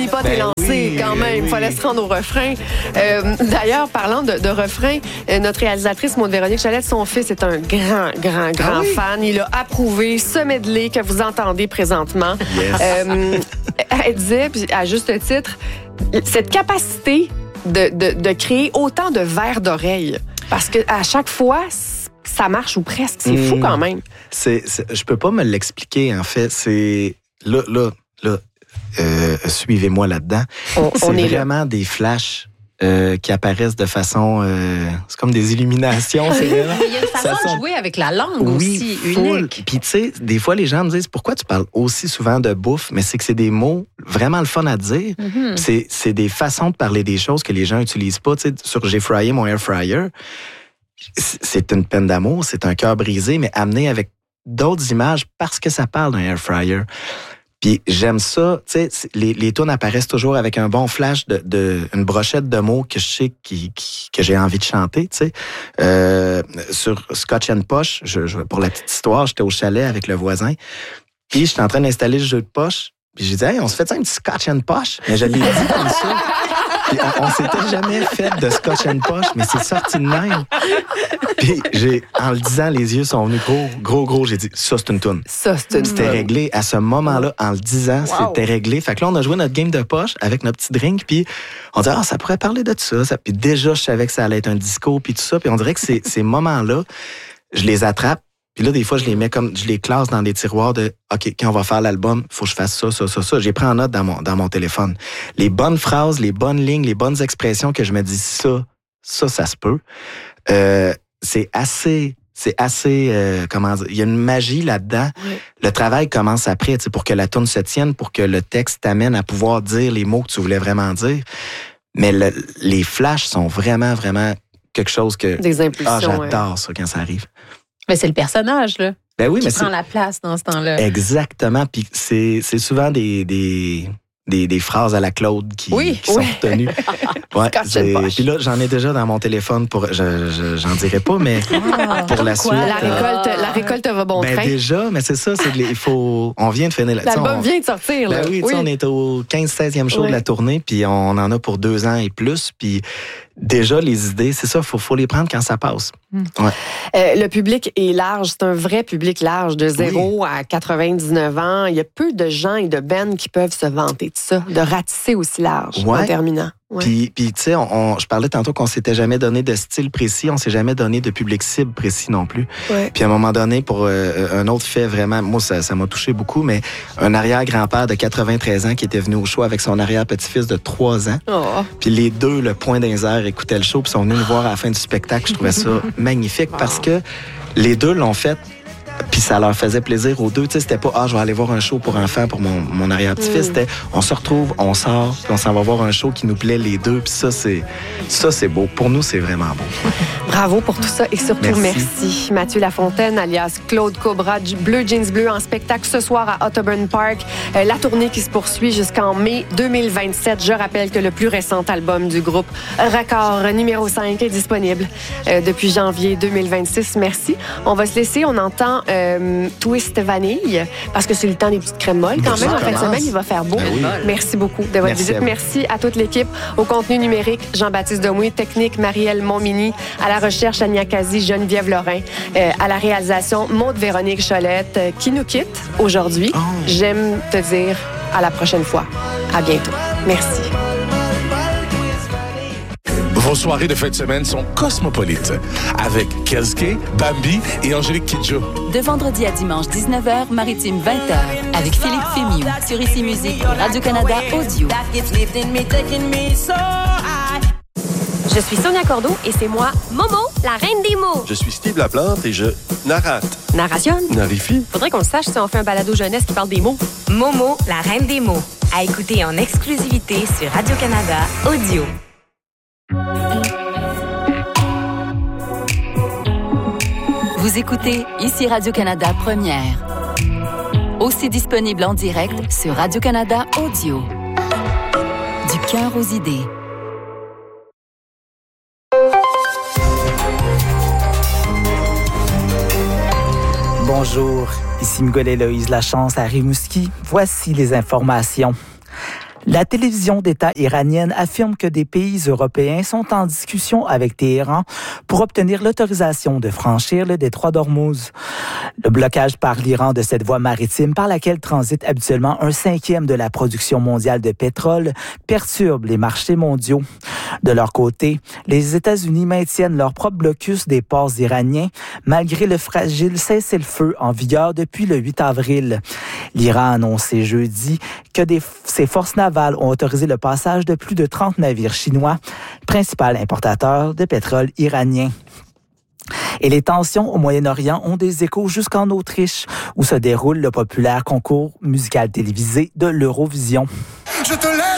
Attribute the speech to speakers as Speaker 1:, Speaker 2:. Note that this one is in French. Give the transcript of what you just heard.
Speaker 1: pot est lancé quand même. Il fallait se rendre au refrain. D'ailleurs, parlant de refrain, notre réalisatrice Maud-Véronique Chalette, son fils est un grand fan. Il a approuvé ce medley que vous entendez présentement.
Speaker 2: Yes.
Speaker 1: Elle disait, puis à juste titre, cette capacité de créer autant de vers d'oreille. Parce qu'à chaque fois, ça marche ou presque. C'est fou quand même.
Speaker 2: Je peux pas me l'expliquer, en fait. C'est... Là, suivez-moi là-dedans.
Speaker 1: On est
Speaker 2: vraiment des flashs qui apparaissent de façon... c'est comme des illuminations.
Speaker 3: Il y a une façon de jouer avec la langue aussi, unique.
Speaker 2: Puis tu sais, des fois, les gens me disent, pourquoi tu parles aussi souvent de bouffe? Mais c'est que c'est des mots vraiment le fun à dire. Mm-hmm. C'est des façons de parler des choses que les gens n'utilisent pas. Tu sais, sur « J'ai fryé mon air fryer », c'est une peine d'amour, c'est un cœur brisé, mais amené avec d'autres images parce que ça parle d'un air fryer. Puis j'aime ça, tu sais, les tunes apparaissent toujours avec un bon flash une brochette de mots que je sais que j'ai envie de chanter, tu sais. Sur Scotch and Posh, pour la petite histoire, j'étais au chalet avec le voisin, puis j'étais en train d'installer le jeu de poche, puis j'ai dit, hey, on se fait ça un petit Scotch and Posh? Mais je l'ai dit comme ça. Puis on s'était jamais fait de Scotch and Posh, mais c'est sorti de même. Puis en le disant, les yeux sont venus gros. J'ai dit, ça, c'est une toune. C'était réglé à ce moment-là, en le disant, c'était réglé. Fait que là, on a joué notre game de poche avec notre petit drink, puis on dit, ça pourrait parler de ça. Puis déjà, je savais que ça allait être un disco, puis tout ça. Puis on dirait que ces moments-là, je les attrape. Puis là, des fois, je les classe dans des tiroirs de « OK, quand on va faire l'album, il faut que je fasse ça. » J'ai pris en note dans mon téléphone. Les bonnes phrases, les bonnes lignes, les bonnes expressions que je me dis ça se peut. C'est assez comment dire, il y a une magie là-dedans. Oui. Le travail commence après, tu sais, pour que la tourne se tienne, pour que le texte t'amène à pouvoir dire les mots que tu voulais vraiment dire. Mais les flashs sont vraiment, vraiment quelque chose que...
Speaker 1: Des impulsions.
Speaker 2: J'adore ça quand ça arrive.
Speaker 3: Mais c'est le personnage, là.
Speaker 2: Ben oui,
Speaker 3: qui prend la place dans ce temps-là.
Speaker 2: Exactement. Puis c'est souvent des phrases à la Claude qui sont retenues. Ouais, puis là, j'en ai déjà dans mon téléphone j'en dirai pas, mais pour la suite.
Speaker 1: La récolte va bon train.
Speaker 2: Déjà, mais c'est ça, on vient de finir là.
Speaker 1: L'album vient de sortir, là.
Speaker 2: Ben oui. On est au 15-16e show de la tournée, puis on en a pour 2 ans et plus, puis déjà, les idées, c'est ça, faut les prendre quand ça passe. Ouais.
Speaker 1: Le public est large, c'est un vrai public large, de 0 à 99 ans. Il y a peu de gens et de bands qui peuvent se vanter de ça, de ratisser aussi large en terminant. Ouais.
Speaker 2: Puis tu sais, je parlais tantôt qu'on s'était jamais donné de style précis, on s'est jamais donné de public cible précis non plus. Ouais. Puis à un moment donné, pour un autre fait vraiment, moi ça m'a touché beaucoup, mais un arrière-grand-père de 93 ans qui était venu au show avec son arrière-petit-fils de 3 ans. Oh. Puis les deux, le point d'un air, écoutaient le show, puis sont venus nous voir à la fin du spectacle. Je trouvais ça magnifique parce que les deux l'ont fait. Puis ça leur faisait plaisir aux deux. Tu sais, c'était pas, je vais aller voir un show pour enfants pour mon arrière-petit-fils. C'était, on se retrouve, on sort, puis on s'en va voir un show qui nous plaît les deux. Puis ça, c'est beau. Pour nous, c'est vraiment beau.
Speaker 1: Bravo pour tout ça et surtout merci. Mathieu Lafontaine, alias Claude Cobra, Bleu Jeans Bleu, en spectacle ce soir à Ottoburn Park. La tournée qui se poursuit jusqu'en mai 2027. Je rappelle que le plus récent album du groupe, Raccord numéro 5, est disponible depuis janvier 2026. Merci. On va se laisser, on entend Twist Vanille, parce que c'est le temps des petites crèmes molles. Quand même, en fin de semaine, il va faire beau. Oui. Merci beaucoup de votre visite. Merci à toute l'équipe. Au contenu numérique, Jean-Baptiste Demouy, technique, Marielle Montmini, à la recherche, Ania Kazi, Geneviève Lorrain, à la réalisation, Maud-Véronique Chalette, qui nous quitte aujourd'hui. Oh. J'aime te dire à la prochaine fois. À bientôt. Merci.
Speaker 4: Vos soirées de fin de semaine sont cosmopolites avec Kelske, Bambi et Angélique Kidjo.
Speaker 5: De vendredi à dimanche 19h, maritime 20h avec Philippe Fémiou sur Ici Musique Radio-Canada Audio.
Speaker 6: Je suis Sonia Cordeau et c'est moi, Momo, la reine des mots.
Speaker 7: Je suis Steve Laplante et je narrate.
Speaker 6: Narration.
Speaker 7: Narifie.
Speaker 6: Faudrait qu'on sache si on fait un balado jeunesse qui parle des mots. Momo, la reine des mots. À écouter en exclusivité sur Radio-Canada Audio.
Speaker 5: Vous écoutez Ici Radio-Canada Première. Aussi disponible en direct sur Radio-Canada Audio. Du cœur aux idées.
Speaker 8: Bonjour, ici Miguel Héloïse Lachance à Rimouski. Voici les informations. La télévision d'État iranienne affirme que des pays européens sont en discussion avec Téhéran pour obtenir l'autorisation de franchir le détroit d'Ormuz. Le blocage par l'Iran de cette voie maritime par laquelle transite habituellement 1/5 de la production mondiale de pétrole perturbe les marchés mondiaux. De leur côté, les États-Unis maintiennent leur propre blocus des ports iraniens malgré le fragile cessez-le-feu en vigueur depuis le 8 avril. L'Iran a annoncé jeudi que ses forces navales ont autorisé le passage de plus de 30 navires chinois, principal importateur de pétrole iranien. Et les tensions au Moyen-Orient ont des échos jusqu'en Autriche, où se déroule le populaire concours musical télévisé de l'Eurovision.
Speaker 9: Je te laisse